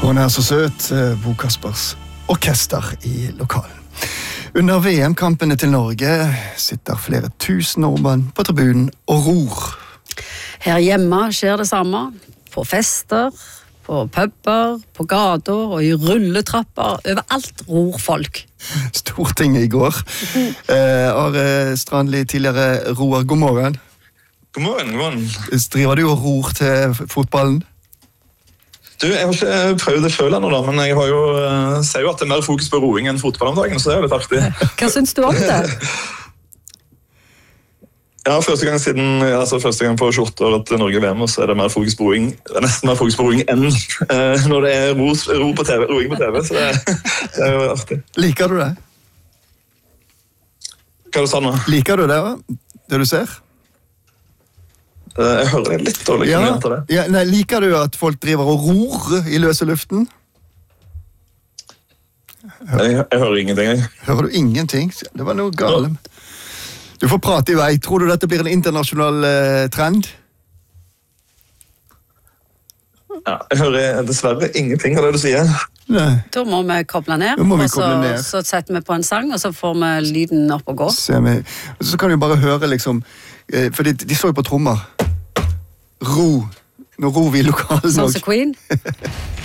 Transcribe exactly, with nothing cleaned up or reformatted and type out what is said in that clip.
Hun er så søt, Bo Kaspers orkester i lokalen. Under V M-kampene til Norge sitter flere tusen nordmenn på tribunen og ror. Her hjemme skjer det samme. På fester, på puber, på gater og i rulletrapper. Overalt ror folk. Stortinget i går. Eh, Are Strandli, tidligere roer, god morgen. God morgen, god morgen. Driver du og ror til fotballen? Du, jeg har ikke prøvd det selv ennå, da, men jeg har jo, uh, ser jo at det er mer fokus på roing enn fotball om dagen, så det er jo litt artig. Hva synes du om det? Ja, første gang siden, altså første gang på tjueåtte år at Norge er V M, så er det mer fokus på roing. Det er nesten mer fokus på roing enn uh, når det er ro, ro på TV, roing på TV, så det, det er jo artig. Liker du det? Hva er det sånn da? Liker du det, det du ser? Jeg hører litt dårlig ja, kommentar det. Ja, nei, liker du at folk driver og ror i løse luften? Jeg, jeg hører ingenting, jeg. Hører du ingenting? Det var noe gale. Du får prate i vei. Tror du dette blir en internasjonal uh, trend? Ja, jeg hører dessverre ingenting av det du sier. Nei. Da må vi koble ned, Da må vi og så, koble ned. så setter vi på en sang, og så får vi lyden opp og gå. Se meg. Så kan du bare høre liksom, eh, for de, de står jo på trommer. Ro. Nå ror vi i lokalen Sånn også. som Queen.